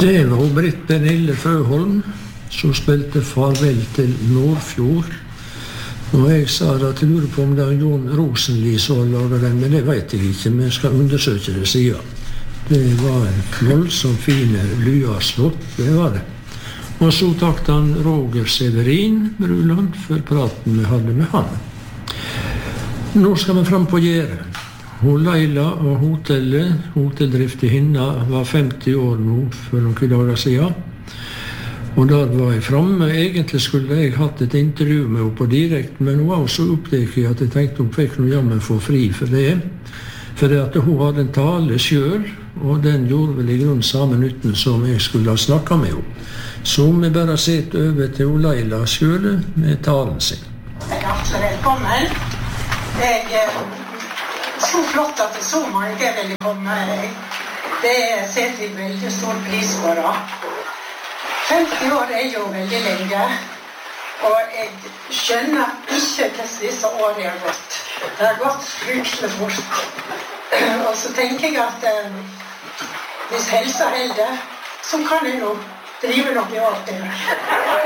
Det var Britt Pernille Frøholm som spilte Farvel til Nordfjord. Og jeg sa at jeg lurer på om det Jon Rosenli som laget den, men det vet jeg ikke, men jeg skal undersøke det siden. Det var en voldsomt fine lyaslått, det var det. Og så takket han Roger Severin Bruland for praten vi hadde med han. Nå skal vi fram på Gjære. Hun Leila og hotelldrift i Hinna var 50 år nå for noen dager siden. Og der var jeg fremme. Egentlig skulle jeg hatt et intervju med henne på direkte, men hun var så opptatt at jeg tenkte hun fikk noe jammen få fri for det. For det at hun hadde en tale selv, og den gjorde vel i grunn samme nytten som jeg skulle ha snakket med henne. Så vi bare sett over til hun Leila selv med talen sin. Velkommen. Så flott at det så mange ville komme. Det setter jeg veldig stor pris på da. 50 år jo veldig lenge, og jeg skjønner ikke hvordan disse årene har gått. Det har gått fryktelig fort. Og så tenker jeg at hvis helsa holder, så kan jeg nå drive noe i år til.